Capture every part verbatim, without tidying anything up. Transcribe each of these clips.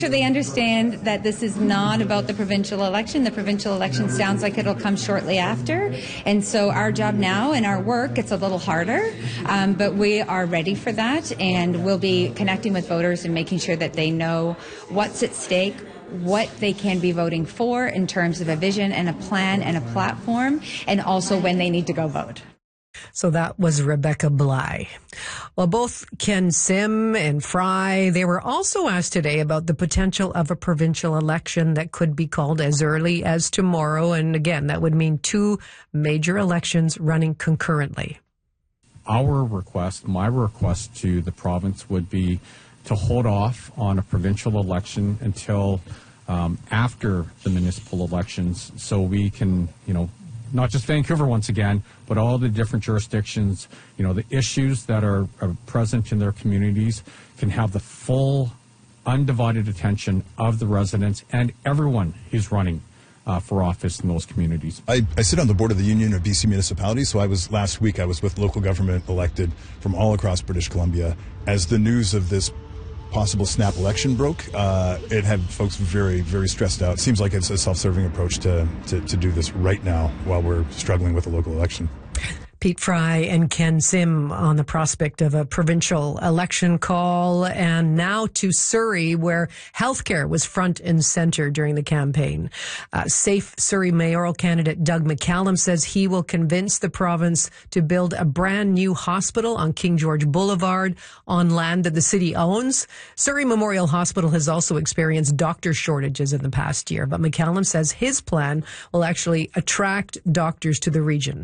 So they understand that this is not about the provincial election. The provincial election sounds like it'll come shortly after. And so our job now and our work, it's a little harder, um, but we are ready for that. And we'll be connecting with voters and making sure that they know what's at stake, what they can be voting for in terms of a vision and a plan and a platform, and also when they need to go vote. So that was Rebecca Bly. Well, both Ken Sim and Fry, they were also asked today about the potential of a provincial election that could be called as early as tomorrow. And again, that would mean two major elections running concurrently. Our request, my request to the province would be to hold off on a provincial election until um, after the municipal elections, so we can, you know, not just Vancouver once again, but all the different jurisdictions, you know, the issues that are, are present in their communities can have the full, undivided attention of the residents and everyone who's running uh, for office in those communities. I, I sit on the board of the Union of B C Municipalities, so I was, last week, I was with local government elected from all across British Columbia. As the news of this possible snap election broke, uh, it had folks very, very stressed out. It seems like it's a self-serving approach to, to, to do this right now while we're struggling with a local election. Pete Fry and Ken Sim on the prospect of a provincial election call. And now to Surrey, where healthcare was front and center during the campaign. Uh, Safe Surrey mayoral candidate Doug McCallum says he will convince the province to build a brand new hospital on King George Boulevard on land that the city owns. Surrey Memorial Hospital has also experienced doctor shortages in the past year, but McCallum says his plan will actually attract doctors to the region.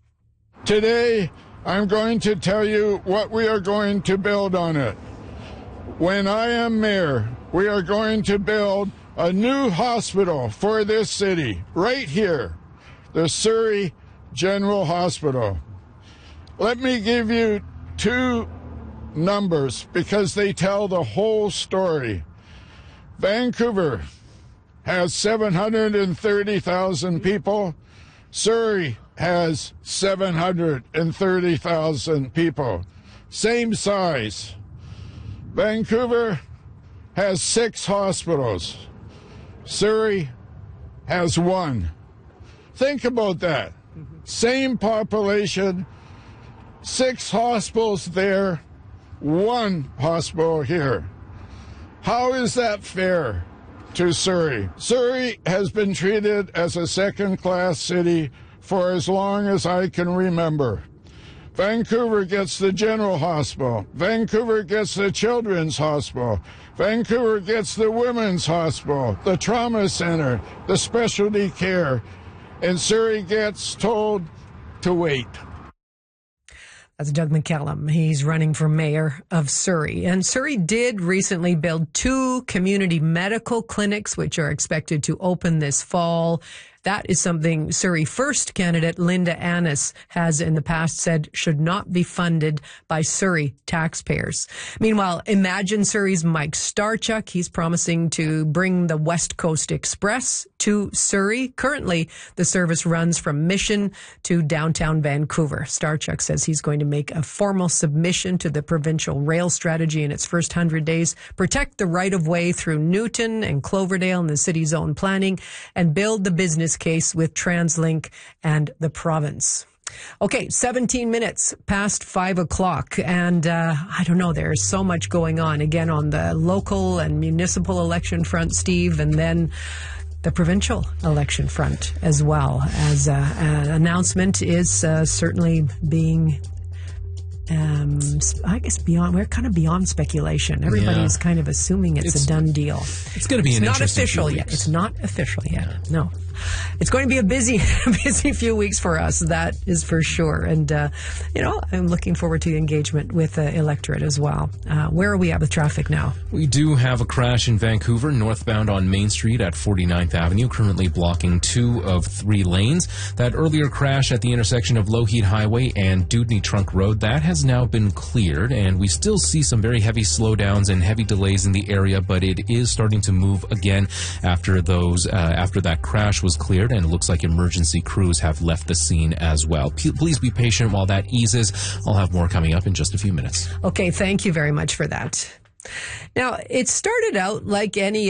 Today, I'm going to tell you what we are going to build on it. When I am mayor, we are going to build a new hospital for this city, right here, the Surrey General Hospital. Let me give you two numbers because they tell the whole story. Vancouver has seven hundred thirty thousand people. Surrey has seven hundred thirty thousand people. Same size. Vancouver has six hospitals. Surrey has one. Think about that. Same population, six hospitals there, one hospital here. How is that fair to Surrey? Surrey has been treated as a second-class city for as long as I can remember. Vancouver gets the General Hospital. Vancouver gets the Children's Hospital. Vancouver gets the Women's Hospital, the Trauma Center, the Specialty Care. And Surrey gets told to wait. That's Doug McCallum. He's running for mayor of Surrey. And Surrey did recently build two community medical clinics, which are expected to open this fall. That is something Surrey First candidate Linda Annis has in the past said should not be funded by Surrey taxpayers. Meanwhile, Imagine Surrey's Mike Starchuk, he's promising to bring the West Coast Express to Surrey. Currently, the service runs from Mission to downtown Vancouver. Starchuk says he's going to make a formal submission to the provincial rail strategy in its first hundred days, protect the right-of-way through Newton and Cloverdale in the city's own planning, and build the business case with TransLink and the province. Okay, seventeen minutes past five o'clock. And uh, I don't know, there's so much going on again on the local and municipal election front, Steve, and then the provincial election front as well. As uh, an announcement is uh, certainly being Um, I guess beyond, we're kind of beyond speculation. Everybody's yeah. kind of assuming it's, it's a done deal. It's going to be it's an not interesting official few yet. weeks. It's not official yet. Yeah. No. It's going to be a busy, busy few weeks for us. That is for sure. And, uh, you know, I'm looking forward to engagement with the electorate as well. Uh, where are we at with traffic now? We do have a crash in Vancouver, northbound on Main Street at forty-ninth Avenue, currently blocking two of three lanes. That earlier crash at the intersection of Lougheed Highway and Dewdney Trunk Road, that has now been cleared, and we still see some very heavy slowdowns and heavy delays in the area, but it is starting to move again after those, uh, after that crash was cleared, and it looks like emergency crews have left the scene as well. P- please be patient while that eases. I'll have more coming up in just a few minutes. Okay, thank you very much for that. Now, it started out like any